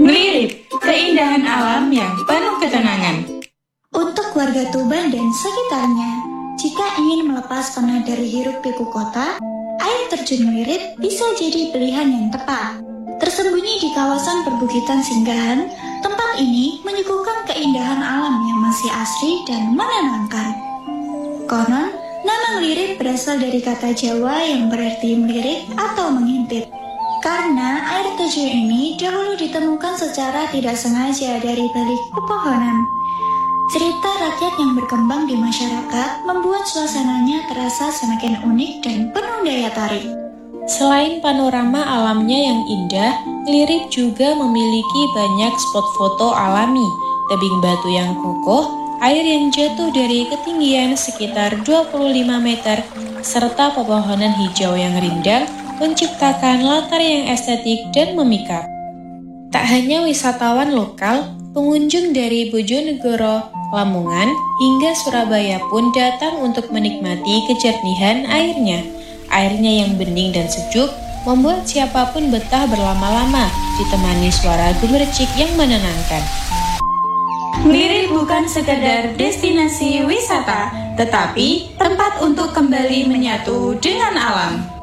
Ngelirip, keindahan alam yang penuh ketenangan. Untuk warga Tuban dan sekitarnya, jika ingin melepas penat dari hiruk-pikuk kota, air terjun Ngelirip bisa jadi pilihan yang tepat. Tersembunyi di kawasan perbukitan singgahan, tempat ini menyuguhkan keindahan alam yang masih asri dan menenangkan. Konon, nama Ngelirip berasal dari kata Jawa yang berarti melirik atau mengintip. Karena air terjun ini dahulu ditemukan secara tidak sengaja dari balik pepohonan. Cerita rakyat yang berkembang di masyarakat membuat suasananya terasa semakin unik dan penuh daya tarik. Selain panorama alamnya yang indah, Ngelirip juga memiliki banyak spot foto alami, tebing batu yang kokoh, air yang jatuh dari ketinggian sekitar 25 meter, serta pepohonan hijau yang rindang menciptakan latar yang estetik dan memikat. Tak hanya wisatawan lokal, pengunjung dari Bojonegoro, Lamongan, hingga Surabaya pun datang untuk menikmati kejernihan airnya. Airnya yang bening dan sejuk membuat siapapun betah berlama-lama, ditemani suara gemericik yang menenangkan. Ngelirip bukan sekedar destinasi wisata, tetapi tempat untuk kembali menyatu dengan alam.